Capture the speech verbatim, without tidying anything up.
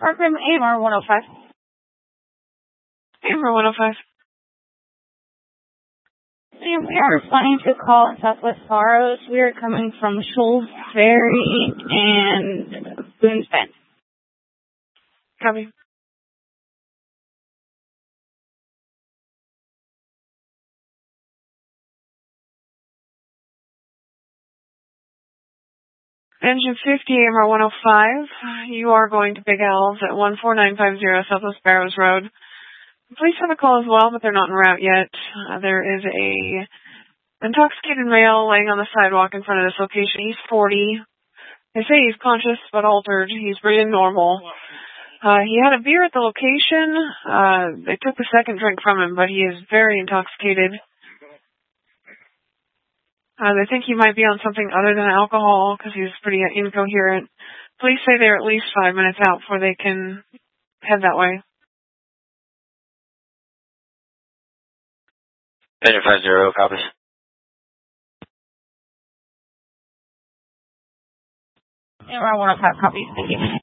Arkham A M R one oh five. A M R one oh five. We are responding to a call in Southwest Faros. We are coming from Shoals Ferry and Boone's Bend. Copy. Engine fifty, A M R one oh five. You are going to Big Al's at one four nine five zero Southwest Barrows Road. Police have a call as well, but they're not en route yet. Uh, there is a intoxicated male laying on the sidewalk in front of this location. He's forty. They say he's conscious but altered. He's breathing normal. Uh, he had a beer at the location. Uh, they took the second drink from him, but he is very intoxicated. Uh, they think he might be on something other than alcohol because he's pretty incoherent. Police say they're at least five minutes out before they can head that way. Engine five zero, copies. A M R one oh five, copies. Thank you.